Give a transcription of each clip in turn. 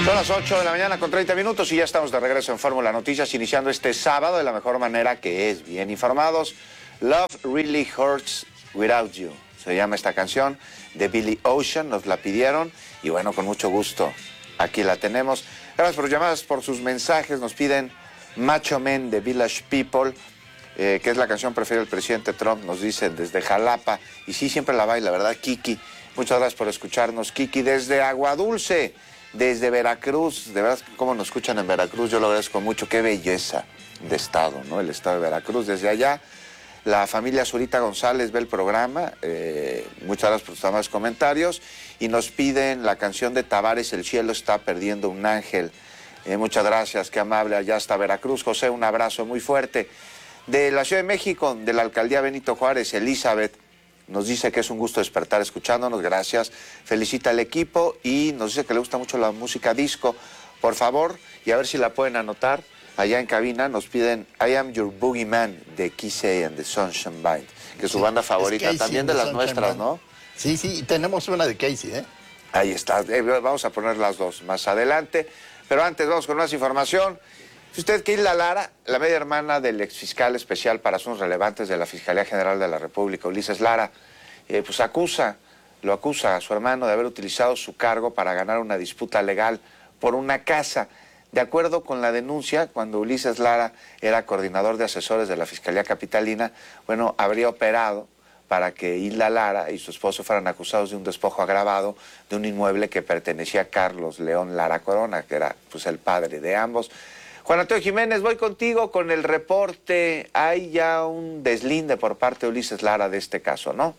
Son las 8 de la mañana con 30 minutos y ya estamos de regreso en Fórmula Noticias, iniciando este sábado de la mejor manera, que es bien informados. Love Really Hurts Without You se llama esta canción de Billy Ocean, nos la pidieron y bueno, con mucho gusto aquí la tenemos. Gracias por llamadas, por sus mensajes. Nos piden Macho Man de Village People, que es la canción preferida del presidente Trump, nos dicen desde Jalapa, y sí, siempre la baila, ¿verdad, Kiki? Muchas gracias por escucharnos, Kiki, desde Aguadulce, desde Veracruz. De verdad, cómo nos escuchan en Veracruz, yo lo agradezco mucho. Qué belleza de estado, ¿no? El estado de Veracruz. Desde allá, la familia Zurita González ve el programa. Muchas gracias por sus amables comentarios. Y nos piden la canción de Tavares, El cielo está perdiendo un ángel. Muchas gracias, qué amable. Allá hasta Veracruz. José, un abrazo muy fuerte. De la Ciudad de México, de la Alcaldía Benito Juárez, Elizabeth nos dice que es un gusto despertar escuchándonos, gracias. Felicita al equipo y nos dice que le gusta mucho la música disco. Por favor, y a ver si la pueden anotar, allá en cabina nos piden I Am Your Boogeyman de Kissey and the Sunshine Band, que es su banda favorita, es también de las nuestras, ¿no? Sí, sí, tenemos una de Casey, ¿eh? Ahí está, vamos a poner las dos más adelante, pero antes vamos con más información. Si usted, que Hilda Lara, la media hermana del exfiscal especial para asuntos relevantes de la Fiscalía General de la República, Ulises Lara, pues lo acusa a su hermano de haber utilizado su cargo para ganar una disputa legal por una casa. De acuerdo con la denuncia, cuando Ulises Lara era coordinador de asesores de la Fiscalía Capitalina, bueno, habría operado para que Hilda Lara y su esposo fueran acusados de un despojo agravado de un inmueble que pertenecía a Carlos León Lara Corona, que era pues el padre de ambos. Juan Antonio Jiménez, voy contigo con el reporte. Hay ya un deslinde por parte de Ulises Lara de este caso, ¿no?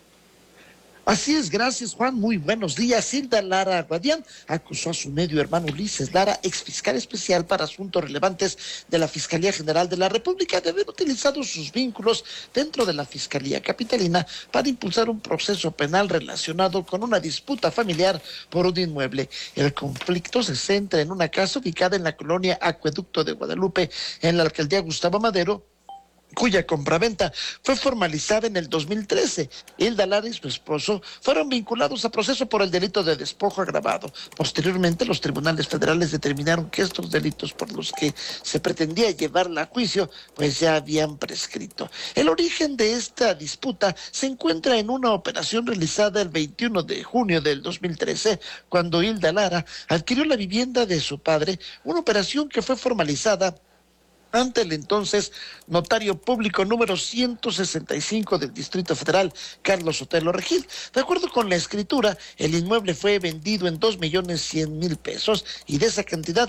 Así es, gracias Juan, muy buenos días. Hilda Lara Guadián acusó a su medio hermano Ulises Lara, exfiscal especial para asuntos relevantes de la Fiscalía General de la República, de haber utilizado sus vínculos dentro de la Fiscalía Capitalina para impulsar un proceso penal relacionado con una disputa familiar por un inmueble. El conflicto se centra en una casa ubicada en la colonia Acueducto de Guadalupe, en la alcaldía Gustavo Madero, cuya compraventa fue formalizada en el 2013. Hilda Lara y su esposo fueron vinculados a proceso por el delito de despojo agravado. Posteriormente, los tribunales federales determinaron que estos delitos por los que se pretendía llevarla a juicio, pues ya habían prescrito. El origen de esta disputa se encuentra en una operación realizada el 21 de junio del 2013, cuando Hilda Lara adquirió la vivienda de su padre, una operación que fue formalizada ante el entonces notario público número 165 del Distrito Federal, Carlos Sotelo Regil. De acuerdo con la escritura, el inmueble fue vendido en 2.100.000 pesos y de esa cantidad,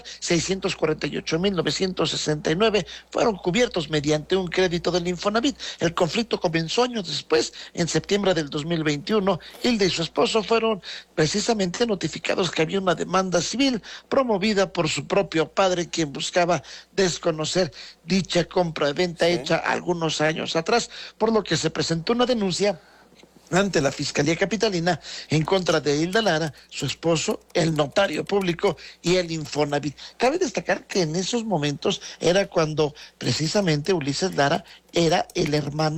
648.969 fueron cubiertos mediante un crédito del Infonavit. El conflicto comenzó años después, en septiembre del 2021. Hilda y su esposo fueron precisamente notificados que había una demanda civil promovida por su propio padre, quien buscaba desconocer dicha compra-venta hecha algunos años atrás, por lo que se presentó una denuncia ante la Fiscalía Capitalina en contra de Hilda Lara, su esposo, el notario público y el Infonavit. Cabe destacar que en esos momentos era cuando precisamente Ulises Lara era el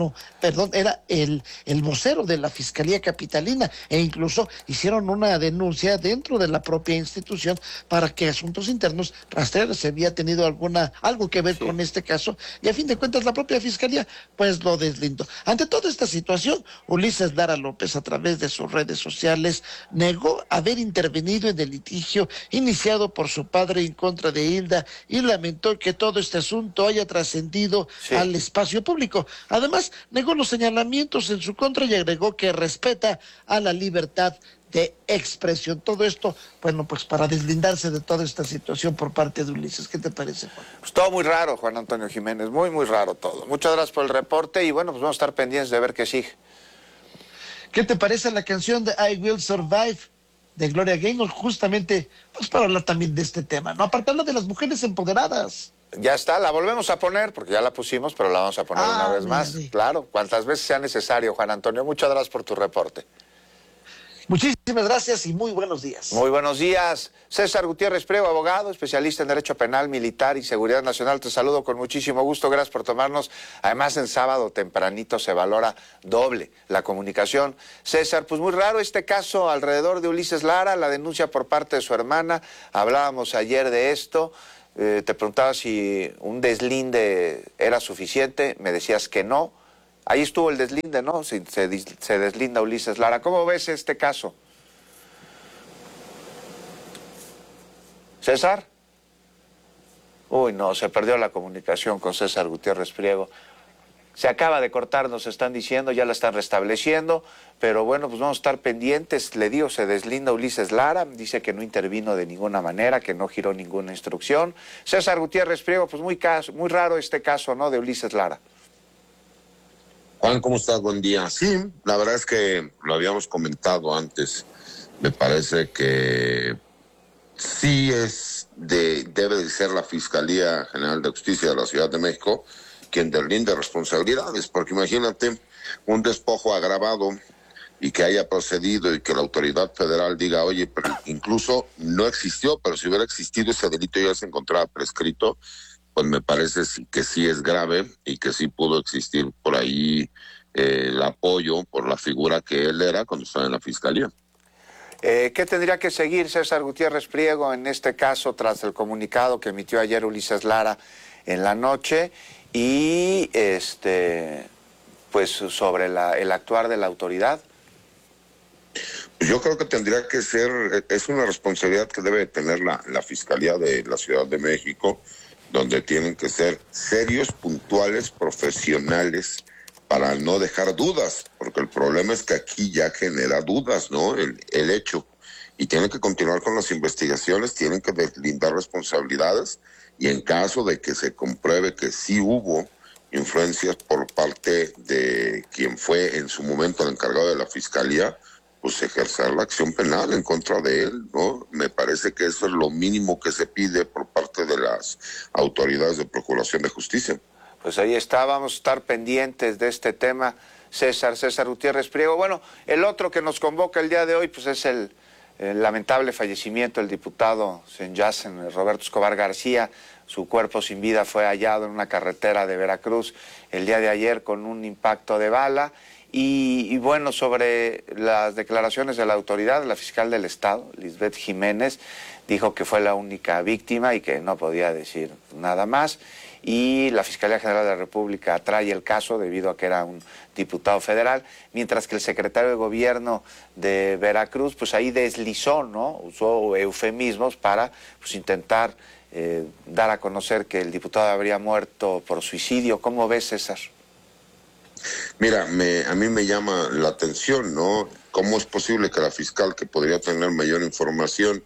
vocero de la Fiscalía Capitalina, e incluso hicieron una denuncia dentro de la propia institución para que Asuntos Internos rastreara si había tenido algo que ver con este caso, y a fin de cuentas la propia Fiscalía pues lo deslindó. Ante toda esta situación, Ulises Lara López, a través de sus redes sociales, negó haber intervenido en el litigio iniciado por su padre en contra de Hilda y lamentó que todo este asunto haya trascendido al espacio público. Además, negó los señalamientos en su contra y agregó que respeta a la libertad de expresión. Todo esto, bueno, pues para deslindarse de toda esta situación por parte de Ulises. ¿Qué te parece, Juan? Pues todo muy raro, Juan Antonio Jiménez, muy, muy raro todo. Muchas gracias por el reporte y bueno, pues vamos a estar pendientes de ver qué sigue. ¿Qué te parece la canción de I Will Survive de Gloria Gaynor? Justamente, pues para hablar también de este tema, ¿no? Aparte habla de las mujeres empoderadas. Ya está, la volvemos a poner, porque ya la pusimos, pero la vamos a poner una vez más. Claro, cuantas veces sea necesario, Juan Antonio. Muchas gracias por tu reporte. Muchísimas gracias y muy buenos días. Muy buenos días. César Gutiérrez Priego, abogado, especialista en Derecho Penal, Militar y Seguridad Nacional. Te saludo con muchísimo gusto. Gracias por tomarnos. Además, en sábado tempranito se valora doble la comunicación. César, pues muy raro este caso alrededor de Ulises Lara, la denuncia por parte de su hermana. Hablábamos ayer de esto. Te preguntaba si un deslinde era suficiente. Me decías que no. Ahí estuvo el deslinde, ¿no? Se deslinda Ulises Lara. ¿Cómo ves este caso? ¿César? Uy, no, se perdió la comunicación con César Gutiérrez Priego. Se acaba de cortar, nos están diciendo, ya la están restableciendo, pero bueno, pues vamos a estar pendientes. Le digo, se deslinda Ulises Lara, dice que no intervino de ninguna manera, que no giró ninguna instrucción. César Gutiérrez Priego, pues muy raro este caso, ¿no?, de Ulises Lara. Juan, ¿cómo estás? Buen día. Sí, la verdad es que lo habíamos comentado antes. Me parece que sí debe de ser la Fiscalía General de Justicia de la Ciudad de México quien deslinde responsabilidades, porque imagínate un despojo agravado y que haya procedido y que la autoridad federal diga, oye, pero incluso no existió, pero si hubiera existido ese delito ya se encontraba prescrito, pues me parece que sí es grave y que sí pudo existir por ahí el apoyo por la figura que él era cuando estaba en la Fiscalía. ¿Qué tendría que seguir César Gutiérrez Priego en este caso tras el comunicado que emitió ayer Ulises Lara en la noche y pues sobre el actuar de la autoridad? Yo creo que tendría que ser, es una responsabilidad que debe tener la Fiscalía de la Ciudad de México, donde tienen que ser serios, puntuales, profesionales, para no dejar dudas, porque el problema es que aquí ya genera dudas, ¿no? El hecho. Y tienen que continuar con las investigaciones, tienen que deslindar responsabilidades, y en caso de que se compruebe que sí hubo influencias por parte de quien fue en su momento el encargado de la Fiscalía, pues ejercer la acción penal en contra de él, ¿no? Me parece que eso es lo mínimo que se pide por parte de las autoridades de Procuración de Justicia. Pues ahí está, vamos a estar pendientes de este tema, César Gutiérrez Priego. Bueno, el otro que nos convoca el día de hoy, pues es el lamentable fallecimiento del diputado Senyacen Roberto Escobar García. Su cuerpo sin vida fue hallado en una carretera de Veracruz el día de ayer con un impacto de bala. Y bueno, sobre las declaraciones de la autoridad, la fiscal del Estado, Lisbeth Jiménez, dijo que fue la única víctima y que no podía decir nada más. Y la Fiscalía General de la República trae el caso debido a que era un diputado federal, mientras que el secretario de Gobierno de Veracruz, pues ahí deslizó, ¿no? Usó eufemismos para pues intentar dar a conocer que el diputado habría muerto por suicidio. ¿Cómo ves, César? Mira, a mí me llama la atención, ¿no? ¿Cómo es posible que la fiscal, que podría tener mayor información,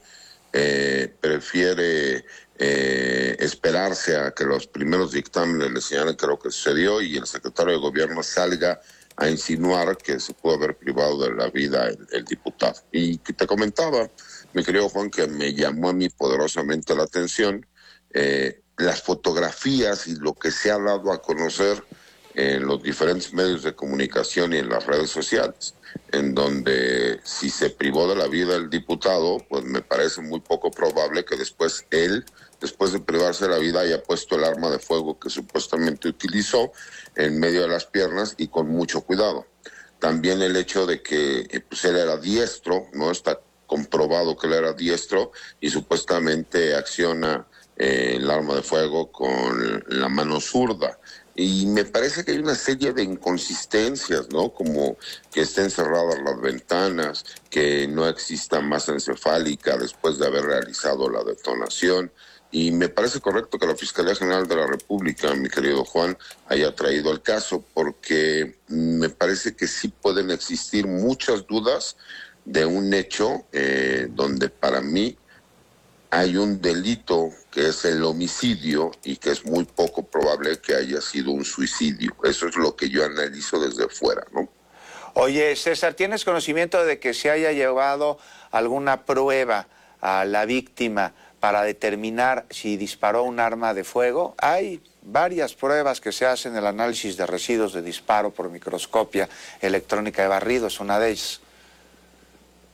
prefiere esperarse a que los primeros dictámenes le señalen que lo que sucedió y el secretario de Gobierno salga a insinuar que se pudo haber privado de la vida el diputado? Y que te comentaba, mi querido Juan, que me llamó a mí poderosamente la atención las fotografías y lo que se ha dado a conocer en los diferentes medios de comunicación y en las redes sociales, en donde si se privó de la vida el diputado, pues me parece muy poco probable que después él, después de privarse de la vida, haya puesto el arma de fuego que supuestamente utilizó en medio de las piernas y con mucho cuidado. También el hecho de que pues él era diestro, no está comprobado que él era diestro y supuestamente acciona el arma de fuego con la mano zurda. Y me parece que hay una serie de inconsistencias, ¿no? Como que estén cerradas las ventanas, que no exista masa encefálica después de haber realizado la detonación. Y me parece correcto que la Fiscalía General de la República, mi querido Juan, haya traído el caso, porque me parece que sí pueden existir muchas dudas de un hecho donde para mí hay un delito que es el homicidio y que es muy poco probable que haya sido un suicidio. Eso es lo que yo analizo desde fuera, ¿no? Oye, César, ¿tienes conocimiento de que se haya llevado alguna prueba a la víctima para determinar si disparó un arma de fuego? Hay varias pruebas que se hacen, el análisis de residuos de disparo por microscopia electrónica de barrido es una de ellas.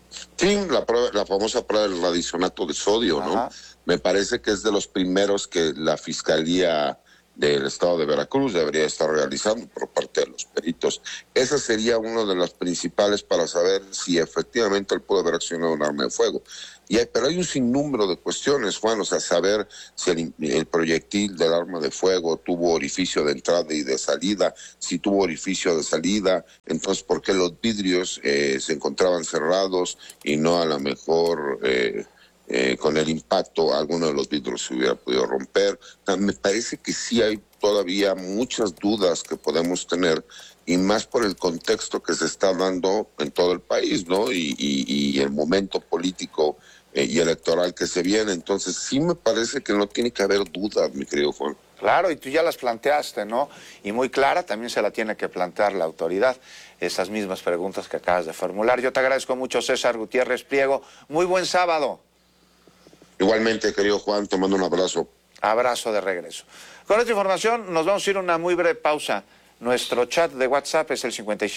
Sí, la famosa prueba del radisonato de sodio, ¿no? Ajá. Me parece que es de los primeros que la Fiscalía del Estado de Veracruz debería estar realizando por parte de los peritos. Esa sería una de las principales para saber si efectivamente él pudo haber accionado un arma de fuego. Pero hay un sinnúmero de cuestiones, Juan, o sea, saber si el proyectil del arma de fuego tuvo orificio de entrada y de salida, si tuvo orificio de salida, entonces por qué los vidrios se encontraban cerrados y no a lo mejor... con el impacto alguno de los vidrios se hubiera podido romper. O sea, me parece que sí hay todavía muchas dudas que podemos tener, y más por el contexto que se está dando en todo el país, ¿no? Y el momento político y electoral que se viene. Entonces sí me parece que no tiene que haber dudas, mi querido Juan. Claro, y tú ya las planteaste, ¿no? Y muy clara también se la tiene que plantear la autoridad, esas mismas preguntas que acabas de formular. Yo te agradezco mucho, César Gutiérrez Pliego. Muy buen sábado. Igualmente, querido Juan, te mando un abrazo. Abrazo de regreso. Con esta información nos vamos a ir a una muy breve pausa. Nuestro chat de WhatsApp es el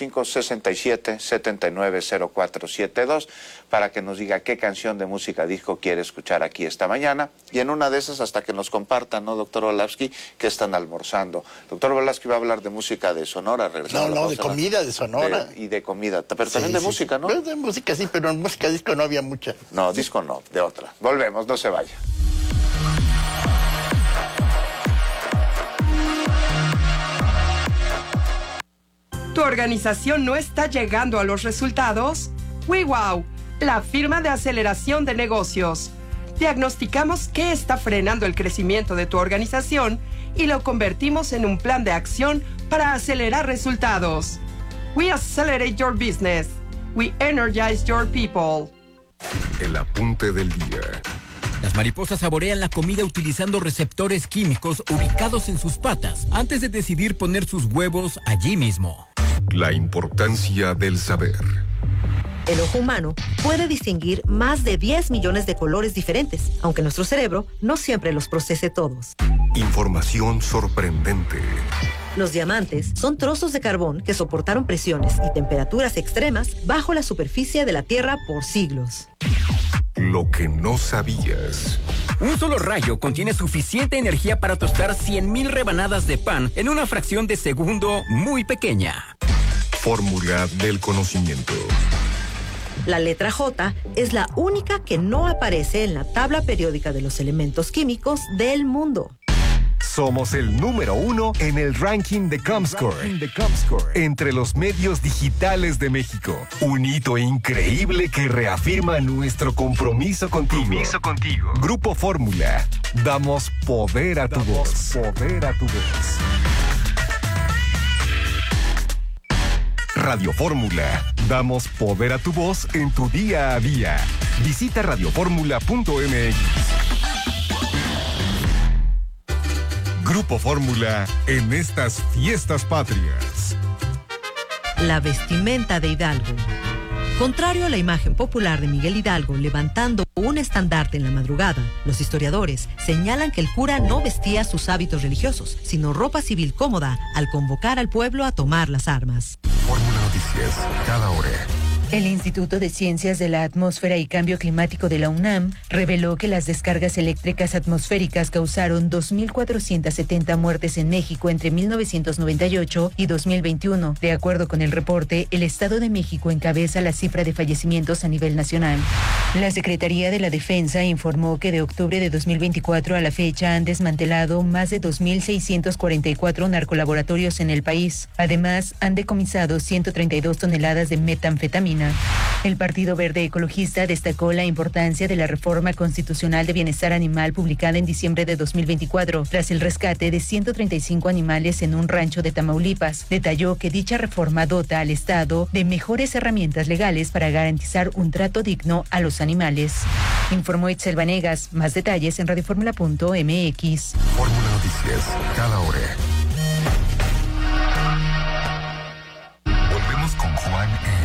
5567-790472 para que nos diga qué canción de música disco quiere escuchar aquí esta mañana. Y en una de esas hasta que nos compartan, ¿no, doctor Orlowski, que están almorzando? Doctor Orlowski va a hablar de música de Sonora. No, de comida de Sonora. Y de comida, pero también de música, ¿no? De música sí, pero en música disco no había mucha. No, disco no, de otra. Volvemos, no se vaya. ¿Tu organización no está llegando a los resultados? WeWow, la firma de aceleración de negocios. Diagnosticamos qué está frenando el crecimiento de tu organización y lo convertimos en un plan de acción para acelerar resultados. We accelerate your business. We energize your people. El apunte del día. Las mariposas saborean la comida utilizando receptores químicos ubicados en sus patas antes de decidir poner sus huevos allí mismo. La importancia del saber. El ojo humano puede distinguir más de 10 millones de colores diferentes, aunque nuestro cerebro no siempre los procese todos. Información sorprendente. Los diamantes son trozos de carbón que soportaron presiones y temperaturas extremas bajo la superficie de la Tierra por siglos. Lo que no sabías. Un solo rayo contiene suficiente energía para tostar 100,000 rebanadas de pan en una fracción de segundo muy pequeña. Fórmula del conocimiento. La letra J es la única que no aparece en la tabla periódica de los elementos químicos del mundo. Somos el número 1 en el ranking de Comscore. Entre los medios digitales de México. Un hito increíble que reafirma nuestro compromiso contigo. Grupo Fórmula. Damos poder a tu voz. Radio Fórmula. Damos poder a tu voz en tu día a día. Visita radioformula.mx. Grupo Fórmula en estas fiestas patrias. La vestimenta de Hidalgo. Contrario a la imagen popular de Miguel Hidalgo levantando un estandarte en la madrugada, los historiadores señalan que el cura no vestía sus hábitos religiosos, sino ropa civil cómoda al convocar al pueblo a tomar las armas. Fórmula Noticias, cada hora. El Instituto de Ciencias de la Atmósfera y Cambio Climático de la UNAM reveló que las descargas eléctricas atmosféricas causaron 2.470 muertes en México entre 1998 y 2021. De acuerdo con el reporte, el Estado de México encabeza la cifra de fallecimientos a nivel nacional. La Secretaría de la Defensa informó que de octubre de 2024 a la fecha han desmantelado más de 2.644 narcolaboratorios en el país. Además, han decomisado 132 toneladas de metanfetamina. El Partido Verde Ecologista destacó la importancia de la reforma constitucional de bienestar animal publicada en diciembre de 2024 tras el rescate de 135 animales en un rancho de Tamaulipas. Detalló que dicha reforma dota al Estado de mejores herramientas legales para garantizar un trato digno a los animales. Informó Itzel Vanegas. Más detalles en radioformula.mx. Fórmula Noticias, cada hora.